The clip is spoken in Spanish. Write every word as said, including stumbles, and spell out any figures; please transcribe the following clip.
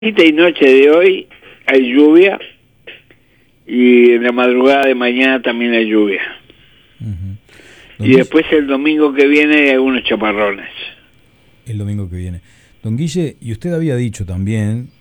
Y noche de hoy hay lluvia y en la madrugada de mañana también hay lluvia. Uh-huh. Y después el domingo que viene hay algunos chaparrones. El domingo que viene. Don Guille, y usted había dicho también